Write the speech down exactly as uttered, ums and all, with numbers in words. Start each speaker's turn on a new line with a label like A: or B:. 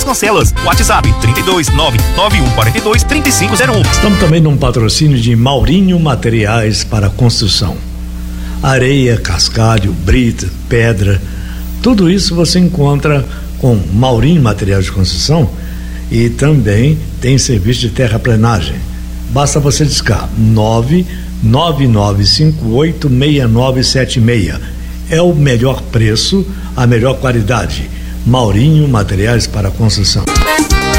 A: Vasconcelos. WhatsApp trinta e dois, nove nove um quatro dois, três cinco zero um.
B: Estamos também num patrocínio de Maurinho Materiais para Construção. Areia, cascalho, brita, pedra, tudo isso você encontra com Maurinho Materiais de Construção, e também tem serviço de terraplenagem. Basta você discar nove nove nove cinco oito seis nove sete seis. É o melhor preço, a melhor qualidade. Maurinho Materiais para Construção.